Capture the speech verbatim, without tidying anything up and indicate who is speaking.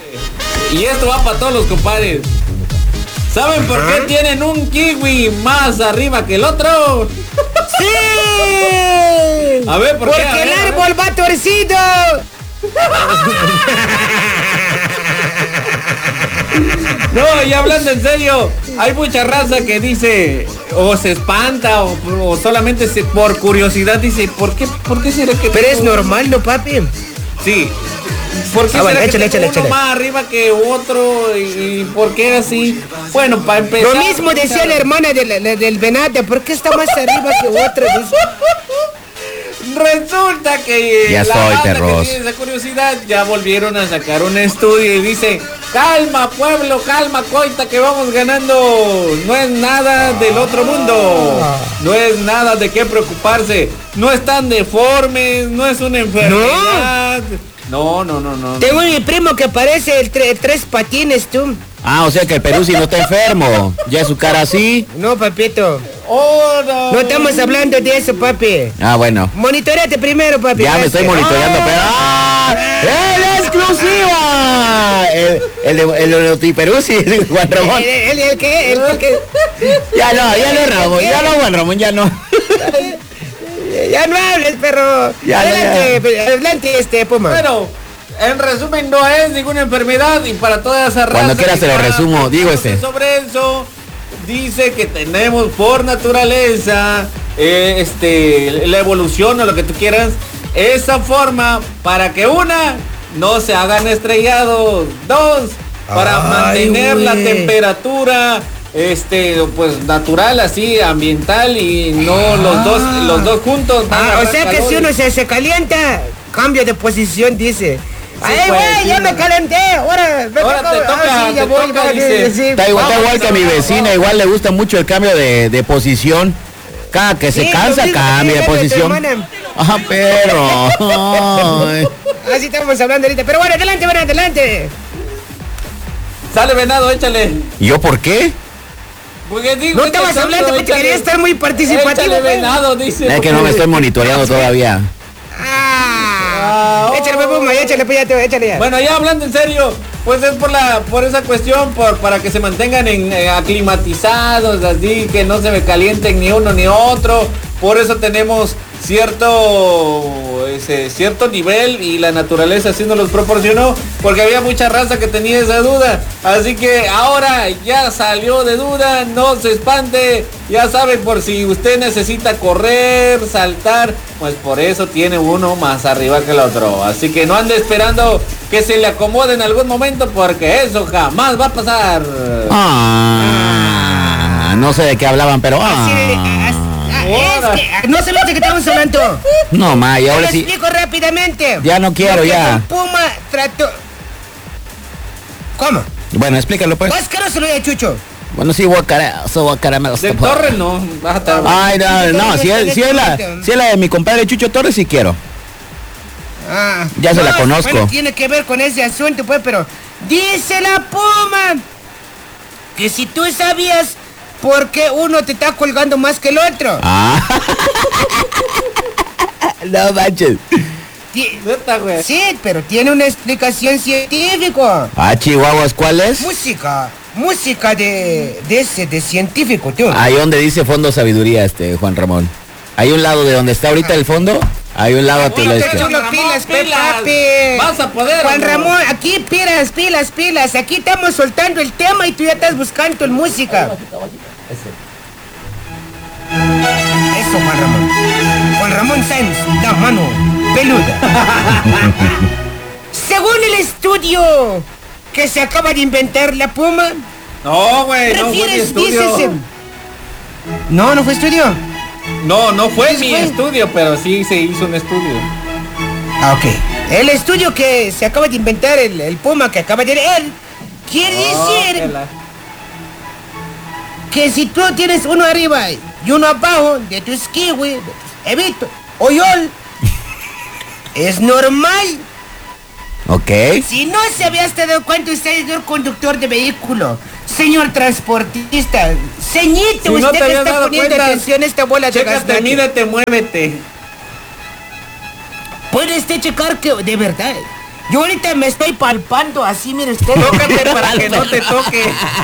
Speaker 1: Y esto va para todos los compadres. ¿Saben por qué tienen un kiwi más arriba que el otro?
Speaker 2: ¡Sí!
Speaker 1: A ver, ¿por
Speaker 2: Porque
Speaker 1: qué? A ver,
Speaker 2: el
Speaker 1: a ver.
Speaker 2: árbol va torcido.
Speaker 1: No, y hablando en serio, hay mucha raza que dice, o se espanta, o, o solamente se, por curiosidad dice, ¿por qué, por qué será que
Speaker 2: Pero es
Speaker 1: tengo-"
Speaker 2: normal, ¿no, papi?
Speaker 1: Sí. ¿Por qué
Speaker 2: Ah, bueno,
Speaker 1: será que
Speaker 2: échale,
Speaker 1: tengo
Speaker 2: échale,
Speaker 1: uno
Speaker 2: échale.
Speaker 1: más arriba que otro? ¿Y, y por qué así? Bueno, para empezar...
Speaker 2: Lo mismo decía la hermana de la- la- del venado. ¿Por qué está más arriba que otro? Dice.
Speaker 1: Resulta que
Speaker 3: Ya
Speaker 1: la
Speaker 3: estoy,
Speaker 1: banda que
Speaker 3: perros.
Speaker 1: tiene esa curiosidad ya volvieron a sacar un estudio y dice, calma pueblo, calma coita, que vamos ganando, no es nada del otro mundo, no es nada de qué preocuparse, no están deformes, no es una enfermedad. No, no, no, no.
Speaker 2: Tengo mi primo que parece el, tre- tres patines, tú.
Speaker 3: Ah, o sea que el Perú si no está enfermo. Ya su cara así.
Speaker 2: No, papito.
Speaker 1: Oh, no.
Speaker 2: No estamos hablando de eso, papi.
Speaker 3: Ah, bueno.
Speaker 2: Monitoreate primero, papi.
Speaker 3: Ya me estoy
Speaker 2: Gracias.
Speaker 3: monitoreando, pero... ¡Ah! ¡El exclusiva! El, el de el de Notiperú, sí, Juan Ramón.
Speaker 2: ¿El, el, el qué? ¿El, el qué?
Speaker 3: Ya no, ya no, Ramón, ya no, Juan Ramón, ya no.
Speaker 2: Ya no hables, perro.
Speaker 3: Ya,
Speaker 2: adelante, adelante, este, Puma.
Speaker 1: Bueno, en resumen, no es ninguna enfermedad y para toda esa raza...
Speaker 3: Cuando quiera
Speaker 1: que
Speaker 3: se lo
Speaker 1: está
Speaker 3: resumo, digo este.
Speaker 1: Sobre eso, dice que tenemos por naturaleza, eh, este, la evolución o lo que tú quieras, esa forma para que una, no se hagan estrellados, dos, para
Speaker 2: Ay,
Speaker 1: mantener la
Speaker 2: güey.
Speaker 1: temperatura, este, pues natural, así, ambiental y no los dos, los dos juntos. van a
Speaker 2: Ah, o
Speaker 1: agarrar
Speaker 2: sea que
Speaker 1: calor.
Speaker 2: si uno se, se calienta, cambio de posición, dice. ¡Ay,
Speaker 1: pues,
Speaker 2: güey!
Speaker 1: sí,
Speaker 2: ya
Speaker 1: no.
Speaker 2: me calenté. Ahora, me
Speaker 1: Ahora te toca,
Speaker 2: Ah, sí, ya
Speaker 1: te
Speaker 2: voy,
Speaker 1: toca,
Speaker 2: va,
Speaker 1: dice.
Speaker 2: sí.
Speaker 3: Está igual, está
Speaker 1: Vamos,
Speaker 3: igual que a mi
Speaker 1: vamos,
Speaker 3: vecina,
Speaker 1: vamos.
Speaker 3: igual le gusta mucho el cambio de, de posición. Cada que se
Speaker 2: Sí,
Speaker 3: cansa,
Speaker 2: lo mismo
Speaker 3: cambia de
Speaker 2: que tu
Speaker 3: posición.
Speaker 2: hermana.
Speaker 3: Ajá, perro. Ay.
Speaker 2: Así estamos hablando ahorita. Pero bueno, adelante, bueno, adelante.
Speaker 1: Sale venado, échale.
Speaker 3: ¿Yo por qué?
Speaker 1: Porque digo,
Speaker 2: No
Speaker 1: este
Speaker 2: estabas
Speaker 1: tonto,
Speaker 2: hablando porque
Speaker 1: échale.
Speaker 2: quería estar muy participativo.
Speaker 1: Échale
Speaker 2: güey.
Speaker 1: venado, dice.
Speaker 3: Es que no me estoy monitoreando todavía.
Speaker 2: Ah,
Speaker 1: Ah,
Speaker 2: échale,
Speaker 1: oh.
Speaker 2: Puma, échale, pues, ya te- échale ya.
Speaker 1: Bueno, ya hablando en serio, pues es por la por esa cuestión, por para que se mantengan en, eh, aclimatizados, así que no se me calienten ni uno ni otro. Por eso tenemos cierto ese, cierto nivel y la naturaleza así nos los proporcionó, porque había mucha raza que tenía esa duda. Así que ahora ya salió de duda, no se espante, ya saben, por si usted necesita correr, saltar, pues por eso tiene uno más arriba que el otro. Así que no ande esperando que se le acomode en algún momento, porque eso jamás va a pasar.
Speaker 3: Ah, no sé de qué hablaban, pero
Speaker 2: Así de-
Speaker 3: ah.
Speaker 2: as- ah, es que, ah, no se de que estamos hablando.
Speaker 3: No, ma, y
Speaker 2: Te lo
Speaker 3: ahora sí.
Speaker 2: explico rápidamente.
Speaker 3: Ya no quiero,
Speaker 2: Lo que
Speaker 3: ya.
Speaker 2: con Puma trató. ¿Cómo?
Speaker 3: Bueno, explícalo pues.
Speaker 2: Pues que no se lo diga Chucho.
Speaker 3: Bueno, sí, guacara, so guacara me gusta.
Speaker 1: De Torres no, vas a estar-
Speaker 3: Ay, no, no, si es, si es la, si es la de mi compadre Chucho Torres, sí quiero.
Speaker 2: Ah,
Speaker 3: Ya se la
Speaker 2: no,
Speaker 3: conozco.
Speaker 2: Bueno, tiene que ver con ese asunto, pues, pero dice la Puma que si tú sabías por qué uno te está colgando más que el otro.
Speaker 3: Ah. No manches.
Speaker 2: Ti-
Speaker 1: Neta, güey.
Speaker 2: Sí, pero tiene una explicación científica.
Speaker 3: Ah, Chihuahuas, ¿cuál es?
Speaker 2: Música, música de, de ese, de científico, tío.
Speaker 3: Ahí donde dice fondo sabiduría, este, Juan Ramón. Hay un lado de donde está ahorita el fondo, hay un lado a tu
Speaker 1: Oye,
Speaker 3: este.
Speaker 1: Chulo,
Speaker 2: Chulo, pilas, pe,
Speaker 1: pilas.
Speaker 2: papi.
Speaker 1: Vas a poder,
Speaker 2: Juan
Speaker 1: ¿o no?
Speaker 2: Ramón, aquí pilas, pilas, pilas. Aquí estamos soltando el tema y tú ya estás buscando en música. Eso, Juan Ramón. Juan Ramón Sanz, la mano peluda. Según el estudio que se acaba de inventar la Puma,
Speaker 1: No, güey, no fue mi
Speaker 2: refieres,
Speaker 1: estudio.
Speaker 2: dices... No, no fue estudio.
Speaker 1: No, no fue mi
Speaker 2: fue?
Speaker 1: estudio, pero sí se hizo un estudio.
Speaker 2: Ah, ok. El estudio que se acaba de inventar, el, el Puma que acaba de leer, quiere decir
Speaker 1: Oh, que la-
Speaker 2: que si tú tienes uno arriba y uno abajo de tus kiwi, de tus evito o yol, es normal.
Speaker 3: Ok.
Speaker 2: Si no se había dado cuenta usted, señor conductor de vehículo, señor transportista, ceñito,
Speaker 1: Si no
Speaker 2: usted
Speaker 1: te
Speaker 2: que
Speaker 1: habías
Speaker 2: está
Speaker 1: dado
Speaker 2: poniendo
Speaker 1: cuenta,
Speaker 2: atención a esta bola de
Speaker 1: Chécate,
Speaker 2: gaznache.
Speaker 1: mídete, muévete.
Speaker 2: Puede usted checar que, de verdad, Yo ahorita me estoy palpando así, mire usted.
Speaker 1: Tócate para que no te toque.